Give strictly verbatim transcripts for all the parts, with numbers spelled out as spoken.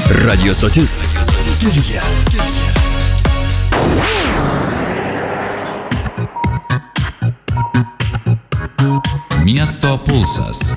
Radio stotis. Kilija. Miesto pulsas.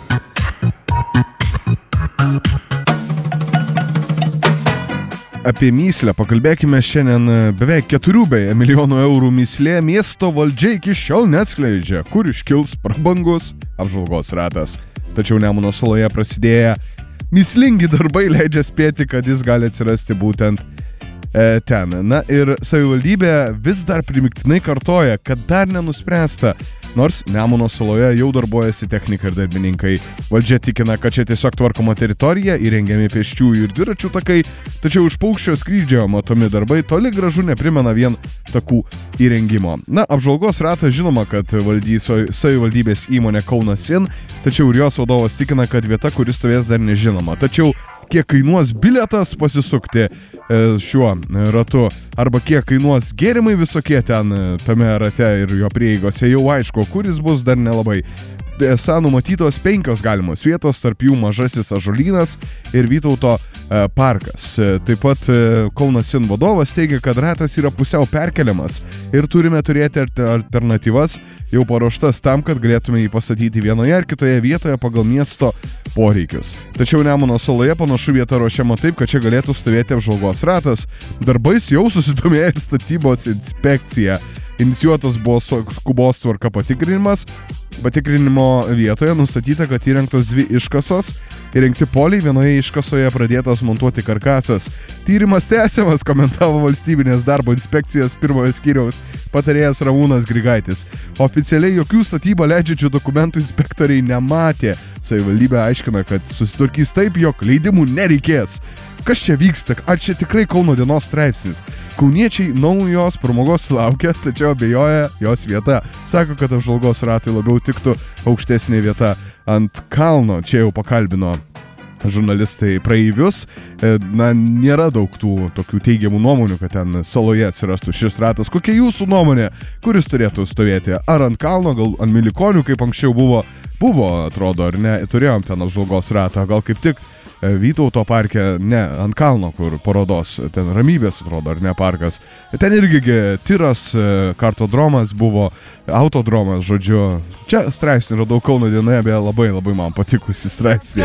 Apie mįslę pakalbėkime šiandien. Beveik keturių beje milijonų eurų mįslė miesto valdžia iki šiol neatskleidžia, kur iškils prabangus apžvalgos ratas. Tačiau Nemuno saloje prasidėję mįslingi darbai leidžia spėti, kad jis gali atsirasti būtent e, ten. Na ir savivaldybė vis dar primiktinai kartoja, kad dar nenuspręsta, nors Nemuno saloje jau darbuojasi technika ir darbininkai. Valdžia tikina, kad čia tiesiog tvarkoma teritorija, įrengiami pėsčiųjų ir dviračių takai, tačiau iš paukščio skrydžio matomi darbai toli gražu neprimena vien takų įrengimo. Na, apžvalgos ratas žinoma, kad valdys savivaldybės įmonė Kaunas In, tačiau ir jos vadovas tikina, kad vieta, kuris stovės, dar nežinoma. Tačiau kiek kainuos bilietas pasisukti šiuo ratu, arba kiek kainuos gėrimai visokie ten tame rate ir jo prieigose, jau aišku, kuris bus dar nelabai. Esą numatytos penkios galimos vietos, tarp jų Mažasis Ąžuolynas ir Vytauto e, parkas. Taip pat e, Kaunas In vadovas teigia, kad ratas yra pusiau perkeliamas ir turime turėti alternatyvas jau paruoštas tam, kad galėtume jį pastatyti vienoje ar kitoje vietoje pagal miesto poreikius. Tačiau Nemuno saloje panašu vieta ruošiama taip, kad čia galėtų stovėti apžvalgos ratas. Darbais jau susidomėjo ir statybos inspekcija. Inicijuotas buvo skubos tvarka patikrinimas. Patikrinimo vietoje nustatyta, kad įrengtos dvi iškasos, įrengti poliai, vienoje iškasoje pradėtas montuoti karkasas. Tyrimas tęsiamas, komentavo valstybinės darbo inspekcijos pirmojo skyriaus patarėjas Ramūnas Grigaitis. Oficialiai jokių statybą leidžiančių dokumentų inspektoriai nematė. Savivaldybė aiškina, kad susitvarkys taip, jog leidimų nereikės. Kas čia vyksta? Ar čia tikrai Kauno dienos straipsnis? Kauniečiai naujos pramogos laukia, tačiau abejoja jos vieta. Sako, kad apžvalgos ratai labiau tiktų aukštesnė vieta ant kalno. Čia jau pakalbino žurnalistai praeivius. Na, nėra daug tų tokių teigiamų nuomonių, kad ten saloje atsirastų šis ratas. Kokia jūsų nuomonė? Kuris turėtų stovėti? Ar ant kalno, gal ant Milikonių, kaip anksčiau buvo? Buvo, atrodo, ar ne? Turėjom ten apžvalgos ratą. Gal kaip tik Vytauto parke, ne, ant kalno, kur parodos, ten Ramybės, atrodo, ar ne, parkas. Ten irgi tiras, kartodromas buvo, autodromas, žodžiu. Čia straipsnį radau Kauno dienoje, beje, labai labai man patikusi straipsnį.